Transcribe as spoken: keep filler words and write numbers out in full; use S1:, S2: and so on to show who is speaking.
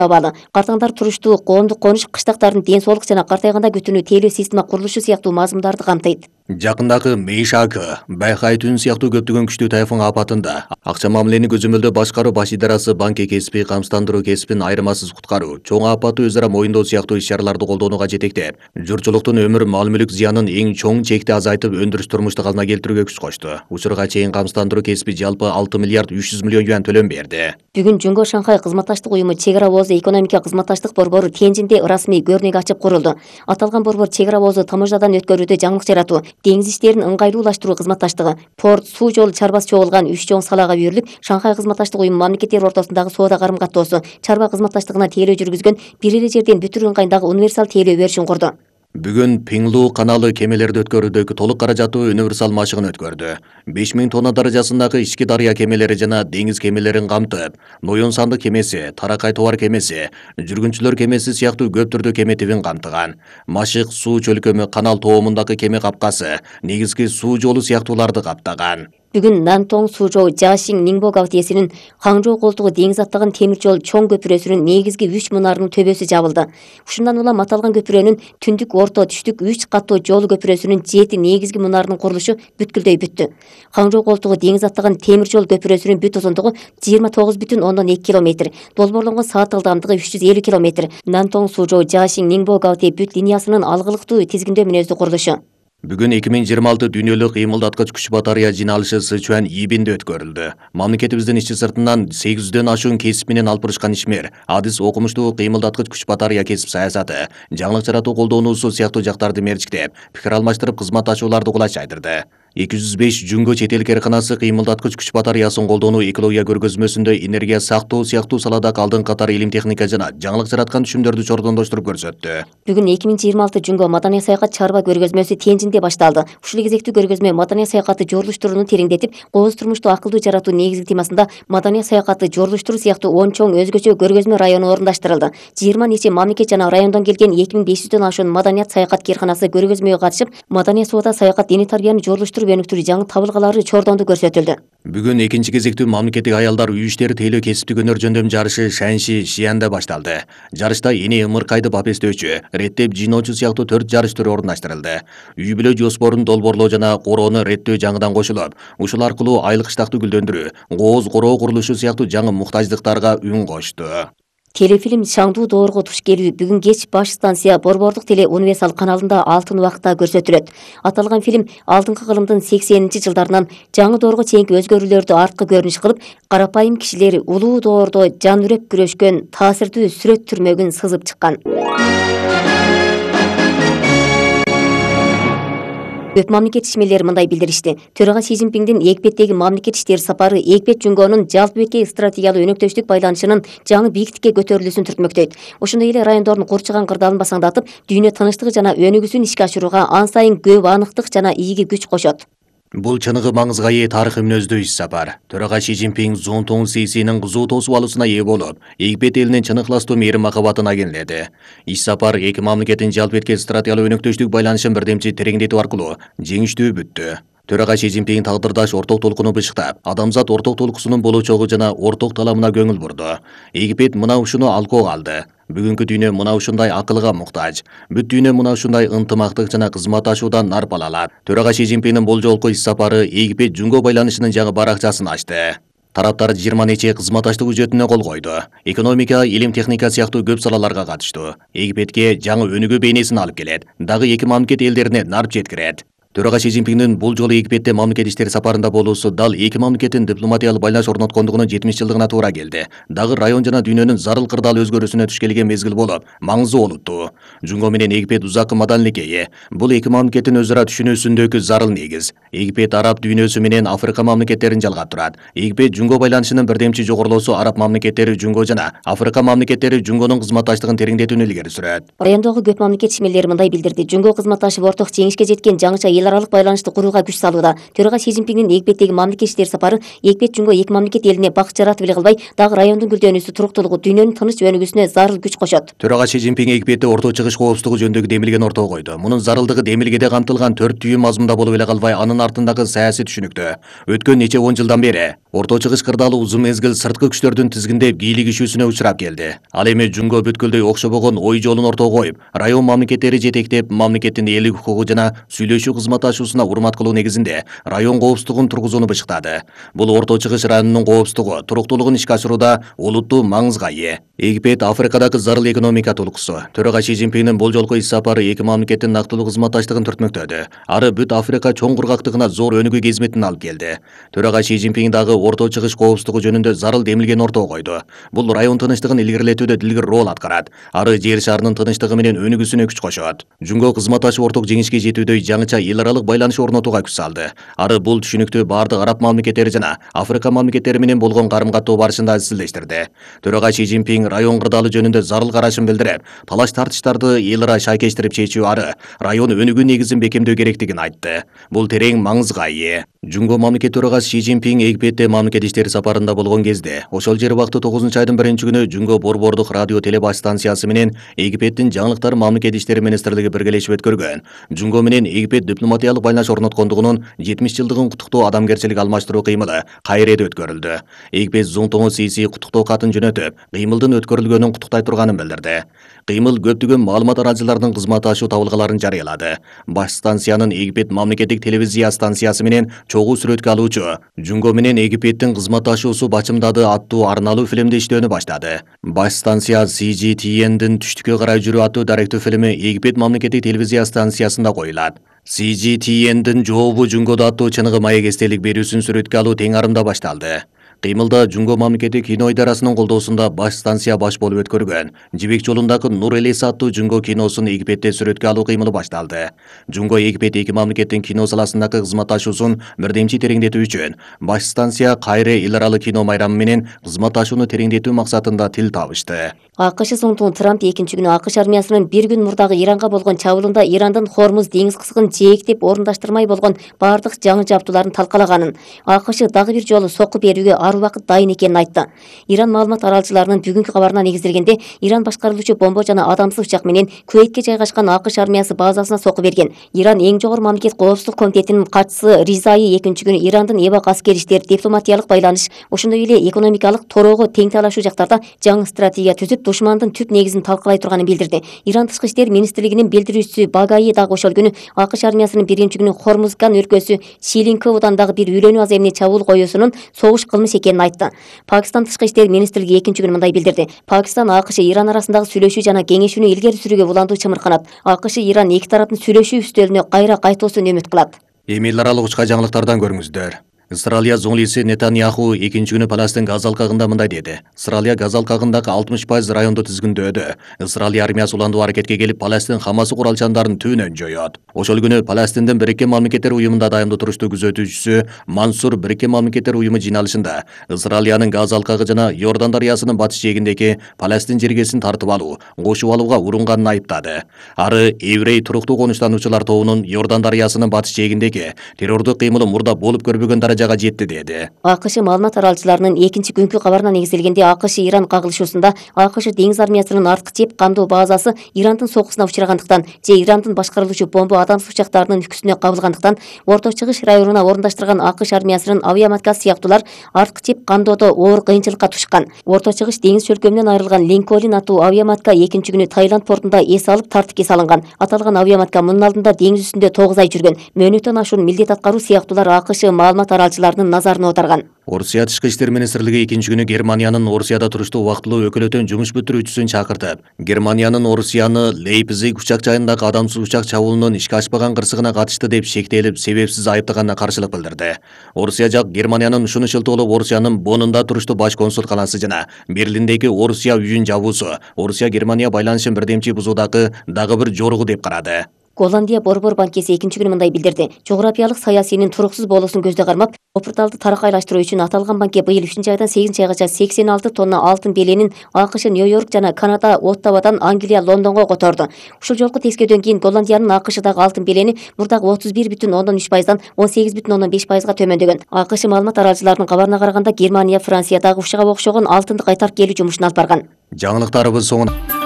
S1: абалы. Картаңдар туруштуу, коомдук конуш, кыштактардын ден соолук жана картайганда күтүүнү тейлөө система курулушу сыяктуу мазмундарды камтыйт.
S2: Жакындагы Мейшак, Байхай түн сыяктуу көптөгөн күчтүү тайфун апатында акча мамилени көзөмөлдөө башкаруу баш идарасы банк кесипи, камсыздандыруу кесипин айырмасыз куткаруу, чоң апатты өзара моюндоо сыяктуу иш-чараларды колдоонуга жетектеп, журтчулуктун өмүр мал-мүлк зыянын эң чоң чекти азайтып, өндүрүш турмушту калыбына келтирүүгө күч кошту. Учурга чейин камсыздандыруу кесипи жалпы алты миллиард үч жүз миллион юан төлөм берди.
S1: Бүгүн Жөнгө Шанхай кызматташтык уюму чек ара ооз экономика кызматташтык борбору Тяньжинде расмий көрнөк ачып курулду. Аталган борбор чек ара оозу таможнядан өткөрүүдө жаңылык жаратуу, деңиз иштерин ыңгайлуулаштыруу кызматташтыгы, порт, суу жолу чарбасы чогулган үч чоң салага үйрүлүп, Шанхай кызматташтык уюму мамлекеттер ортосундагы соода карым-каттоосу, чарба кызматташтыгына тейлөө жүргүзгөн, бир эле жерден бүтүр ыңгайдагы универсал тейлөө беришин курду.
S2: Бүгүн Пиңлу каналы кемелерди өткөрүүдөгү толук каражаттуу универсал машыгын өткөрдү. беш миң тонна даражасындагы ички дарыя кемелери жана деңиз кемелерин камтып, Ноюн санды кемеси, Таракай товар кемеси, жүргүнчүлөр кемеси сыяктуу көп түрдүү кеме тибин камтыган. Машык суу чөлкөмү, канал тоомундагы кеме капкасы, негизги суу жолу сыяктууларды каптаган.
S1: Бүгүн Нантong Сужоу Жашин Ниңбо гавтиесинин Хаңжоу колтугу деңиз аттаган темир жол чоң көпүрөсүнүн негизги үч мунарынын төбөсү жабылды. Ушундан улам аталган көпүрөнүн түндүк, орто, түштүк үч каттуу жол көпүрөсүнүн жети негизги мунарынын курулушу бүткүлдөй бүттү. Хаңжоу колтугу деңиз аттаган темир жол көпүрөсүнүн бүт узундугу жыйырма тогуз бүтүн ондон эки километр, долбоорлонгон саат ылдамдыгы үч жүз элүү километр. Нантong Сужоу Жашин Ниңбо гавти бүт линиясынын алгылыктуу тизгиндөө мүнөздүү курулушу.
S2: Бүгүн эки миң жыйырма алты дүйнөлүк кыймылдаткыч күч батарея жиналышы Сычуан Ибинде өткөрүлдү. Мамлекетибиздин ичи сыртынан сегиз жүздөн ашуун кесип менен алып барышкан ишмер, адис окумуштуу кыймылдаткыч күч батарея кесип саясаты, жаңылык жаратуу колдоонуусу сыяктуу жактарды мерчиктеп, пикир алмаштырып кызмат ачууларды кулай чайдырды. эки жүз беш Жүнгө чет эл кээрканасы кыймылдаткыч күч батареясын колдонуу экология көргөзмөсүндө энергия сактоо сыяктуу саладагы алдыңкы катар илим техника жана жаңылык жараткан түшүмдөрдү чордондоштуруп көрсөттү.
S1: Бүгүн эки миң жыйырма алты Жүнгө маданий саякат чарба көргөзмөсү Тяньжинде башталды. Ушул кезектүү көргөзмө маданий саякатты жорулуштурууну тереңдетип, кооз турмушту акылдуу жаратуу негизги темасында маданий саякатты жорулуштуруу сыяктуу он чоң өзгөчө көргөзмө району орундаштырылды. жыйырма нече мамлекет жана райондон келген эки миң беш жүздөн ашуун маданият саякат кээрканасы көргөзмөгө катышып, маданий соода саякат диний тарбияны жорулуштуруп өнүктүрүү жаңы табылгалары чордонду көрсөтүлдү.
S2: Бүгүн экинчи кезектүү мамлекеттик аялдар үй иштери тейлөө кесиптик өнөр жөндөм жарышы Шанши Шиянда башталды. Жарышта эне ымыркайды бапестөөчү, реттеп жыйноочу сыяктуу төрт жарыш түрү орундаштырылды. Үй бүлө жоспорун долбоорлоо жана короону реттөө жаңыдан кошулуп, ушул аркылуу айлык штакты гүлдөндүрүү, кооз короо курулушу сыяктуу жаңы муктаждыктарга үн кошту.
S1: Телефильм Шаңду доорго туш келүү бүгүн кеч баш станция Борбордук теле универсал каналында алтын убакытта көрсөтүлөт. Аталган фильм алдыңкы кылымдын сексенинчи жылдарынан жаңы доорго чейинки өзгөрүүлөрдү арткы көрүнүш кылып, карапайым кишилер улуу доордо жан үреп күрөшкөн таасирдүү сүрөт түрмөгүн сызып чыккан. Көп мамлекет ишмерлери мындай билдиришти. Төрага Си Цзиньпиңдин Эгипеттеги мамлекет иштери сапары Эгипет Жүнгөнүн жалпы бетке стратегиялык өнөктөштүк байланышынын жаңы бийиктикке көтөрүлүүсүн түртмөктөйт. Ошондой эле райондордун курчаган кырдаалын басаңдатып, дүйнө тынычтыгы жана өнүгүүсүн ишке ашырууга ан сайын көп аныктык жана ийги күч кошот.
S2: Бул чыныгы маңызга ээ тарыхый мүнөздүү иш сапар. Төрага Си Цзиньпиң Цзунтун Сисинин кызуу тосуп алуусуна ээ болуп, Египет элинин чын ыхластуу мээрим махабатына кенеледи. Иш сапар эки мамлекеттин жалпы бетке стратегиялык өнөктөштүк байланышын бирдемчи тереңдетүү аркылуу жеңиштүү бүттү. Төрага Си Цзиньпиң тагдырдаш орток толкуну бышыктап, адамзат орток толкусунун болочогу жана орток таламына көңүл бурду. Египет мына ушуну алкоого алды. Бүгүнкү дүйнө мына ушундай акылга муктаж. Бүт дүйнө мына ушундай ынтымактык жана кызматташуудан нарпал алат. Төрага Си Цзиньпиңдин бул жолку иш сапары Египет Жүнгө байланышынын жаңы баракчасын ачты. Тараптар жыйырма нече кызматташтык үчөтүнө кол койду. Экономика, илим техника сыяктуу көп салаларга катыштуу. Египетке жаңы өнүгүү бейнесин алып келет. Дагы эки мамлекет элдерине нарп жеткирет. Төрага Си Цзиньпиңдин бул жолу Египетте мамлекет иштери сапарында болуусу дал эки мамлекеттин дипломатиялык байланыш орноткондугунун жетимиш жылдыгына туура келди. Дагы район жана дүйнөнүн зарыл кырдаал өзгөрүүсүнө туш келген мезгил болуп, маңызы олуттуу. Жүнгө менен Египет узаккы маданилекке ээ. Бул эки мамлекеттин өз ара түшүнүүсүндөгү зарыл негиз. Египет араб дүйнөсү менен Африка мамлекеттерин жалгап турат. Египет Жүнгө байланышынын бирдемчи жогорулоосу араб мамлекеттери Жүнгө жана Африка мамлекеттери Жүнгөнүн кызматташтыгын тереңдетүүнү илгери сүрөт.
S1: Райондогу көп мамлекет ишмерлери мындай билдирди. Жүнгө кызматташып орток жеңишке жеткен жаңыча эл аралык байланышты курууга күч салууда. Төрага Си Цзиньпиндин Египеттеги мамлекет иштери сапары Египет жунго эки мамлекет элине бак жаратып эле калбай, дагы райондун гүлдөнүүсү, туруктуулугу, дүйнөнүн тыныч өнүгүүсүнө зарыл күч кошот.
S2: Төрага Си Цзиньпин Египетте Орто Чыгыш коопсуздугу жөнүндөгү демилгени ортого койду. Мунун зарылдыгы демилгеде камтылган төрт түйүн мазмунда болуп эле калбай, анын артындагы саясий түшүнүктө. Өткөн нече он жылдан бери Орто Чыгыш кырдаалы узун мезгил сырткы күчтөрдүн тизгиндеп бийлигишүүсүнө учурап келди. Ал эми жунго бүткүлдөй окшобогон ой жолун ортого коюп, район мамлекеттери жетектеп, мамлекеттин элдик укугу жана сүйлөшүү кызматташуусуна урмат кылуу негизинде район коопсуздугун тургузууну бышыктады. Бул Орто Чыгыш районунун коопсуздугу, туруктуулугун ишке ашырууда олуттуу маңызга ээ. Египет Африкадагы зарыл экономика толкусу. Төрага Си Цзиньпиндин бул жолку ис сапары эки мамлекеттин нактылуу кызматташтыгын түртмөктөдү. Ары бүт Африка чоң кургактыгына зор өнүгүү кезметин алып келди. Төрага Си Цзиньпин дагы Орто Чыгыш коопсуздугу жөнүндө зарыл демилгени ортого койду. Бул район тынычтыгын илгерилетүүдө дилгир рол аткарат. Ары жер шарынын тынычтыгы менен өнүгүүсүнө күч кошот. Жунго кызматташып орток жеңишке жетүүдөй жаңыча эл аралык байланыш орнотууга күч салды. Ары бул түшүнүктү бардык араб мамлекеттери жана Африка мамлекеттери менен болгон карым-каттоо барышында изчилдештирди. Төрага Си Цзиньпин район кырдаалы жөнүндө зарыл карашын билдирип, талаш тартыштарды эл ара шайкештирип чечүү ары район өнүгүү негизин бекемдөө керектигин айтты. Бул терең маңызга ээ. Жунго мамлекет төрагасы Си Цзиньпин Египетте мамлекет иштери сапарында болгон кезде, ошол жер убакта тогузунчу айдын биринчи күнү Жунго борбордук радио телебаш станциясы менен Египеттин жаңылыктар мамлекет иштери министрлиги биргелешип өткөргөн Жунго менен Египет дипломатиялык байланыш орноткондугунун жетимиш жылдыгын куттуктоо адамгерчилик алмаштыруу кыймылы Кайреде өткөрүлдү. Египет Зонтоңу Сиси куттуктоо катын жөнөтүп, кыймылдын өткөрүлгөнүн куттуктай турганын билдирди. Кыймыл көптөгөн маалымат арачыларынын кызматташуу табылгаларын жарыялады. Баш станциянын Египет мамлекеттик телевизия станциясы менен чогуу сүрөткө алуучу Жунго менен Египеттин кызматташуусу бачымдады аттуу арналуу фильмди иштөөнү баштады. Баш станция Си Джи Ти Эн'дин түштүккө карай жүрүү аттуу даректүү фильми Египет мамлекеттик телевизия станциясында коюлат. Си Джи Ти Эн'дин жообу Жунгодо аттуу чыныгы маек эстелик берүүсүн сүрөткө алуу тең арымда башталды. Кыймылда Жунго мамлекеттик кино идарасынын колдоосунда баш станция баш болуп өткөргөн Жибек жолундагы Нур Элес аттуу Жунго киносун Египетте сүрөткө алуу кыймылы башталды. Жунго Египет эки мамлекеттин кино саласындагы кызматташуусун бирдемчи тереңдетүү үчүн баш станция Кайре эл аралык кино майрамы менен кызматташууну тереңдетүү максатында тил табышты.
S1: АКШ соңтугун Трамп экинчи күнү АКШ армиясынын бир күн мурдагы Иранга болгон чабуулунда Ирандын Хормуз деңиз кысыгын жээктеп орундаштырмай болгон бардык жаңы жабдууларын талкалаганын, АКШ дагы бир жолу сокку берүүгө ар убакыт дайын экенин айтты. Иран маалымат аралчыларынын бүгүнкү кабарына негизделгенде, Иран башкарылуучу бомба жана адамсыз учак менен Куweitке жайгашкан АКШ армиясы базасына сокку берген. Иран эң жогору мамлекет коопсуздук комитетинин катчысы Ризаи экинчи күнү Ирандын эбак аскери иштер, дипломатиялык байланыш, ошондой эле экономикалык торого тең талашуу жактарда жаңы стратегия түзүп, душмандын түп негизин талкалай турганын билдирди. Иран тышкы иштер министрлигинин билдирүүчүсү Багаи дагы ошол күнү АКШ армиясынын биринчи күнү Хормузган өлкөсү Шилинкоудандагы бир үйлөнүү аземине чабуул коюусунун согуш кылмыш экенин айтты. Пакистан тышкы иштер министрлиги экинчи күнү мындай билдирди. Пакистан АКШ Иран арасындагы сүйлөшүү жана кеңешүүнү илгери сүрүүгө буландуу чымырканат. АКШ Иран эки тараптын сүйлөшүү үстөлүнө кайра кайтуусун үмүт кылат.
S2: Эми эл аралык учка жаңылыктардан көрүңүздөр. Израилия зоңлиси Нетаньяху экинчи күнү Палестин газ алкагында мындай деди. Израилия газ алкагындагы алтымыш пайыз районду тизгиндөөдө. Израилия армиясы уландуу аракетке келип, Палестин Хамасы куралчандарын түбүнөн жоёт. Ошол күнү Палестиндин Бириккен Мамлекеттер уюмунда дайымдуу туруштуу күзөтүүчүсү Мансур Бириккен Мамлекеттер уюму жыйналышында Израилиянын газ алкагы жана Йордан дарыясынын батыш жээгиндеги Палестин жергесин тартып алуу, кошуп алууга урунганын айыптады. Ары еврей туруктуу конуштануучулар тобунун Йордан дарыясынын батыш жээгиндеги террордук кыймылы мурда болуп көрбөгөн даражага жетти деди.
S1: АКШ маалымат аралчыларынын экинчи күнкү кабарына негизделгенде, АКШ Иран кагылышуусунда АКШ деңиз армиясынын арткы жеп кандуу базасы Ирандын сокусуна учурагандыктан же Ирандын башкарылуучу бомба адамсыз учактарынын үкүсүнө кабылгандыктан Орто Чыгыш районуна орундаштырган АКШ армиясынын авиаматкасы сыяктуулар арткы жеп кандоодо оор кыйынчылыкка тушкан. Орто Чыгыш деңиз чөлкөмүнөн айрылган Линкольн аттуу авиаматка экинчи күнү Таиланд портунда эс алып тартипке салынган. Аталган авиаматка мунун алдында деңиз үстүндө тогуз ай жүргөн. Мөөнөттөн ашуун милдет аткаруу сыяктуулар АКШ маалымат аралчыларынын назарына отарган.
S2: Орусия тышкы иштер министрлиги экинчи күнү Германиянын Орусияда туруштуу убактылуу өкүлөтөн жумуш бүтүрүүчүсүн чакыртып, Германиянын Орусияны Лейпциг учак жайындагы адамсыз учак чабуулунун ишке ашпаган кырсыгына катышты деп шектелип, себепсиз айыптаганына каршылык билдирди. Орусия жак Германиянын ушуну шылтоолоп, Орусиянын Боннунда туруштуу баш консулканасы жана Берлиндеги Орусия үйүн жабуусу Орусия Германия байланышын бирдемчи бузуудагы дагы бир жоругу деп карады.
S1: Голландия Борбор банкеси экинчи күнү мындай билдирди. Жографиялык саясийнин туруксуз болуусун көздө кармап, Опурталды таракайлаштыруу үчүн аталган банкке быйыл үчүнчү айдан сегизинчи айгача сексен алты тонна алтын беленин АКШ, Нью-Йорк жана Канада, Оттавадан Англия, Лондонго которду. Ушул жолку тескөөдөн кийин Голландиянын АКШдагы алтын белени мурдагы отуз бир бүтүн ондон үч пайыздан он сегиз бүтүн ондон беш пайызга төмөндөгөн. АКШ маалымат аралчыларынын кабарына караганда Германия, Франция дагы ушуга окшогон алтынды кайтарып келүү жумушун алып барган.
S2: Жаңылыктарыбыз соңун